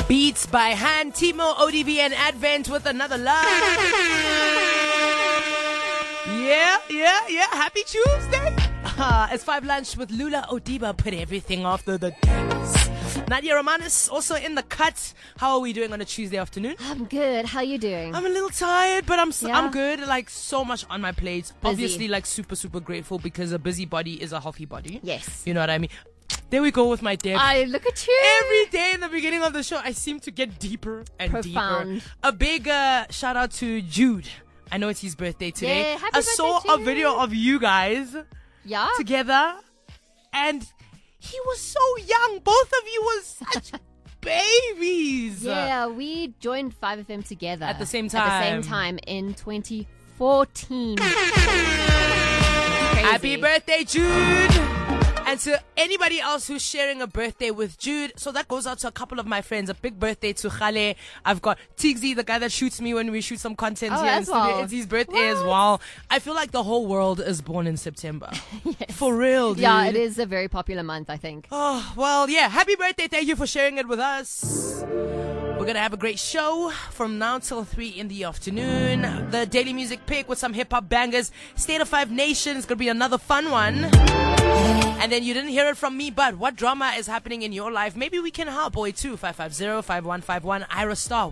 Beats by Han, Timo, ODB, and Advent with Another Love. Yeah. Happy Tuesday. It's 5 lunch with Lula Odiba. Put everything after the dance. Nadia Romanis also in the cut. How are we doing on a Tuesday afternoon? I'm good. How are you doing? I'm a little tired, but I'm good. Like, so much on my plate. Busy. Obviously, like, super grateful because a busy body is a healthy body. Yes. You know what I mean? There we go with my dip. Look at you. Every day in the beginning of the show, I seem to get deeper and Profound. deeper. A big shout out to Jude. I know it's his birthday today. Yeah, happy I saw birthday, a video of you guys together, and he was so young. Both of you were such babies. Yeah, we joined 5FM together. At the same time. At the same time in 2014. Happy birthday, Jude. And to anybody else who's sharing a birthday with Jude, so that goes out to a couple of my friends. A big birthday to Khale. I've got Tigzy, the guy that shoots me when we shoot some content here in studio. well. It's his birthday as well. I feel like the whole world is born in September. Yes. For real, dude. Yeah, it is a very popular month, I think. Oh, well, yeah. Happy birthday. Thank you for sharing it with us. We're going to have a great show from now till 3 in the afternoon. The Daily Music Pick with some hip-hop bangers. State of 5 Nations. Going to be another fun one. And then you didn't hear it from me, but what drama is happening in your life? Maybe we can help. 082-550-5151. Ira Star.